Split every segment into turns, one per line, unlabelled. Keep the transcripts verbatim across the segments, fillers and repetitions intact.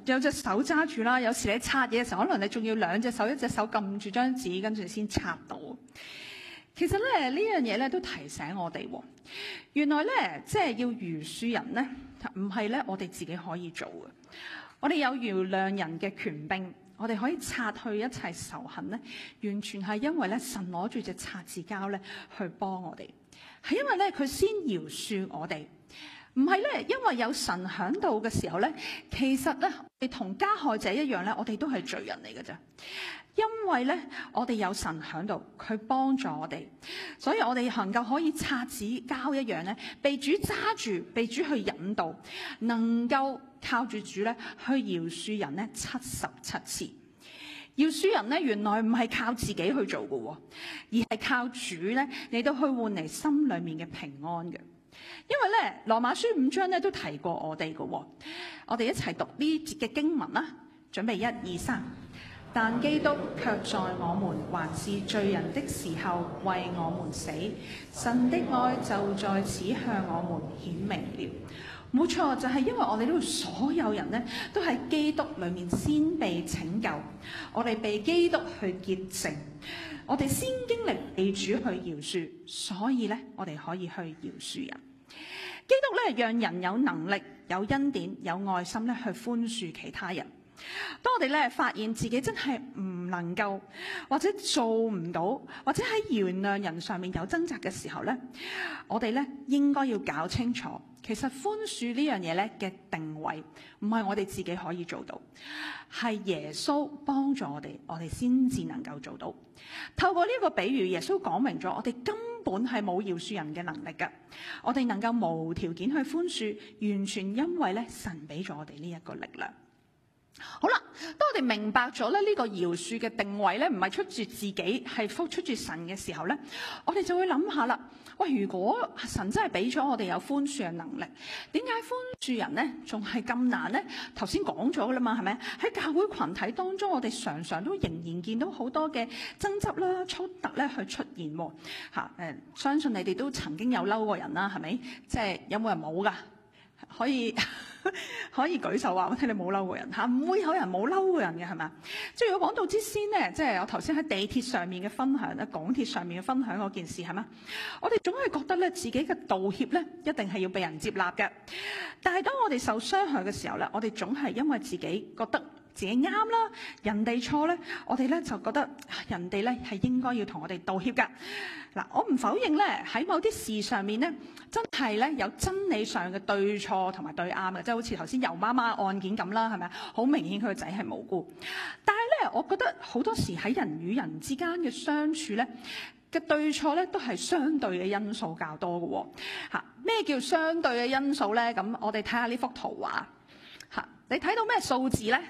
有隻手揸住啦，有時你擦嘢嘅時候，可能你仲要兩隻手，一隻手撳住張紙，跟住先擦到。其實咧呢樣嘢咧都提醒我哋，原來咧即係要饒恕人咧，唔係咧我哋自己可以做嘅。我哋有原諒人嘅權柄，我哋可以擦去一切仇恨咧，完全係因為咧神攞住隻擦字膠咧去幫我哋，係因為咧佢先饒恕我哋。唔係咧，因為有神喺度嘅時候咧，其實咧，我哋同加害者一樣咧，我哋都係罪人嚟嘅啫。因為咧，我哋有神喺度，佢幫助我哋，所以我哋能夠可以擦紙膠一樣咧，被主揸住，被主去引導，能夠靠住主咧去饒恕人咧七十七次。饒恕人咧，原來唔係靠自己去做嘅，而係靠主咧嚟到去換嚟心裏面嘅平安嘅。因為咧，羅馬書五章咧都提過我哋嘅，我哋一齊讀呢節嘅經文啦。準備一二三，但基督卻在我們還是罪人的時候為我們死，神的愛就在此向我們顯明了。冇錯，就係因為我哋呢度所有人咧都喺基督裏面先被拯救，我哋被基督去潔淨，我哋先經歷被主去饒恕，所以咧我哋可以去饒恕人。基督咧讓人有能力、有恩典、有愛心咧去寬恕其他人。當我哋咧發現自己真係唔能夠，或者做唔到，或者喺原諒人上面有掙扎嘅時候咧，我哋咧應該要搞清楚，其實寬恕呢樣嘢咧嘅定位唔係我哋自己可以做到，係耶穌幫助我哋，我哋先至能夠做到。透過呢個比喻，耶穌講明咗我哋根本係冇饒恕人嘅能力㗎，我哋能夠無條件去寬恕，完全因為咧神俾咗我哋呢一個力量。好啦，當我哋明白咗咧呢個饒恕嘅定位咧，唔係出自自己，係出自神嘅時候咧，我哋就會諗下啦。喂，如果神真係俾咗我哋有寬恕嘅能力，點解寬恕人咧仲係咁難咧？頭先講咗噶啦嘛，係咪？喺教會群體當中，我哋常常都仍然見到好多嘅爭執啦、衝突咧去出現喎。嚇誒，相信你哋都曾經有嬲過人啦，係咪？即係有冇人冇噶？可以可以舉手話我聽你冇嬲過人嚇，唔會有人冇嬲過人嘅，係咪？即係如果講到之先咧，即係我頭先喺地鐵上面嘅分享咧，港鐵上面嘅分享嗰件事係咪？我哋總係覺得咧自己嘅道歉咧一定係要被人接納嘅，但係當我哋受傷害嘅時候咧，我哋總係因為自己覺得自己啱啦，人哋錯咧，我哋咧就覺得人哋咧係應該要同我哋道歉㗎。嗱，我唔否認咧喺某啲事上面咧，真係咧有真理上嘅對錯同埋對啱嘅，即係好似頭先尤媽媽案件咁啦，係咪啊？好明顯佢個仔係無辜，但係咧，我覺得好多時喺人與人之間嘅相處咧嘅對錯咧，都係相對嘅因素較多嘅喎。嚇，咩叫相對嘅因素咧？咁我哋睇下呢幅圖畫嚇，你睇到咩數字咧？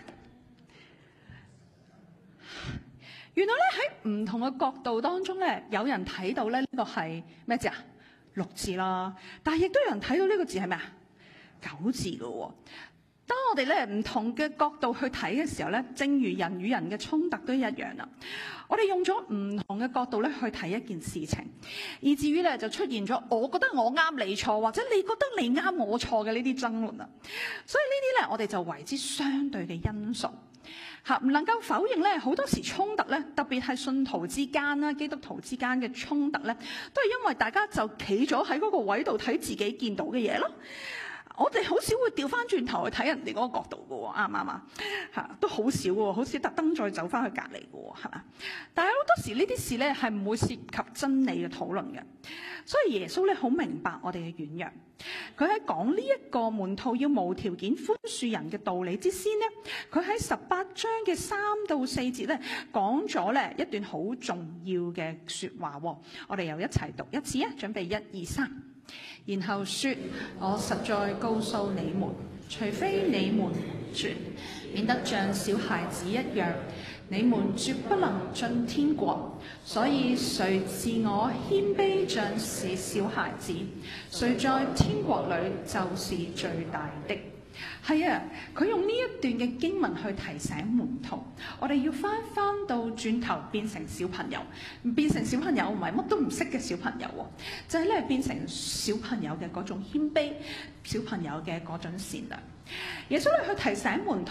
原來咧喺唔同嘅角度當中咧，有人睇到咧呢個係咩字啊？六字啦，但係亦都有人睇到呢個字係咩啊？九字嘅喎。當我哋咧唔同嘅角度去睇嘅時候咧，正如人與人嘅衝突都一樣啦。我哋用咗唔同嘅角度咧去睇一件事情，以至於咧就出現咗我覺得我啱你錯，或者你覺得你啱我錯嘅呢啲爭論啦。所以呢啲咧我哋就為之相對嘅因素。嚇，唔能夠否認咧，好多時衝突咧，特別係信徒之間啦、基督徒之間嘅衝突咧，都係因為大家就企咗喺嗰個位度睇自己見到嘅嘢咯。我哋好少會調翻轉頭去睇人哋嗰個角度嘅喎，啱唔啱啊？嚇，都好少喎，好似特登再走翻去隔離嘅喎，係嘛？但係好多時呢啲事咧係唔會涉及真理嘅討論嘅，所以耶穌咧好明白我哋嘅軟弱。佢喺講呢一個門徒要無條件寬恕人嘅道理之先呢，佢喺十八章嘅三到四節咧講咗咧一段好重要嘅説話。我哋又一齊讀一次啊！準備一二三。然後說：我實在告訴你們，除非你們絕，免得像小孩子一樣，你們絕不能進天國。所以誰自我謙卑像是小孩子，誰在天國裏就是最大的。係啊，佢用呢一段嘅經文去提醒門徒，我哋要翻翻到轉頭變成小朋友，變成小朋友唔係乜都唔識嘅小朋友喎，就係咧變成小朋友嘅嗰種謙卑，小朋友嘅嗰種善良。耶穌咧去提醒門徒。